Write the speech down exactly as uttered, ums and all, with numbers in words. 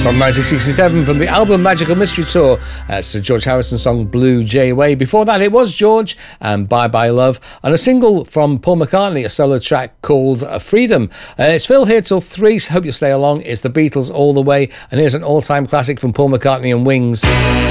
From nineteen sixty-seven, from the album Magical Mystery Tour, uh, it's the George Harrison song Blue Jay Way. Before that, it was George and Bye Bye Love, and a single from Paul McCartney, a solo track called uh, Freedom. Uh, it's Phil here till three, so hope you'll stay along. It's the Beatles all the way, and here's an all-time classic from Paul McCartney and Wings.